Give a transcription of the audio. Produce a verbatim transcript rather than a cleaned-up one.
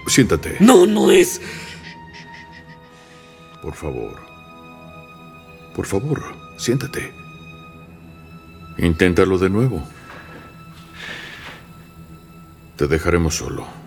Siéntate. No, no es... Por favor. Por favor, siéntate. Inténtalo de nuevo. Te dejaremos solo.